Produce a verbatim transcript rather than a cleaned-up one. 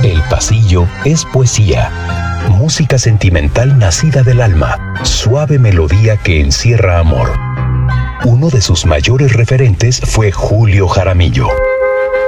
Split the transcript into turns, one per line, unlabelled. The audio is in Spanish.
El pasillo es poesía, música sentimental nacida del alma, suave melodía que encierra amor. Uno de sus mayores referentes fue Julio Jaramillo.